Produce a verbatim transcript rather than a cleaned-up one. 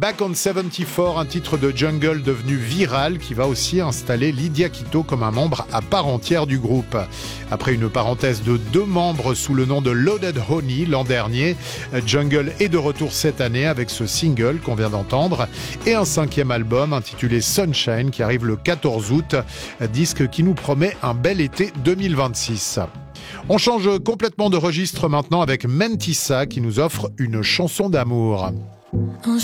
Back on soixante-quatre, un titre de jungle devenu viral qui va aussi installer Lydia Quito comme un membre à part entière du groupe. Après une parenthèse de deux membres sous le nom de Loaded Honey l'an dernier, Jungle est de retour cette année avec ce single qu'on vient d'entendre et un cinquième album intitulé Sunshine qui arrive le quatorze août, disque qui nous promet un bel été deux mille vingt-six. On change complètement de registre maintenant avec Mentissa qui nous offre une chanson d'amour.